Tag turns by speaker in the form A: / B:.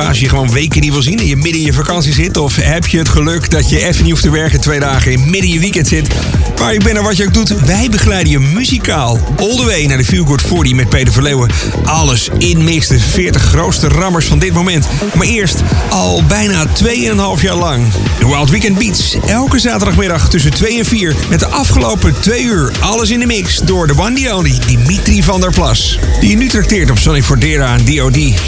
A: als je gewoon weken niet wil zien en je midden in je vakantie zit? Of heb je het geluk dat je even niet hoeft te werken 2 dagen en midden in je weekend zit? Maar ik ben er wat je ook doet. Wij begeleiden je muzikaal. All the way naar de Feel Good 40 met Peter Verleeuwen. Alles in mix, de 40 grootste rammers van dit moment. Maar eerst al bijna 2,5 jaar lang. De Wild Weekend Beats. Elke zaterdagmiddag tussen 2 en 4. Met de afgelopen 2 uur alles in de mix door de one the only Dimitri van der Plas. Die je nu trakteert op Sonic Fordera en D.O.D.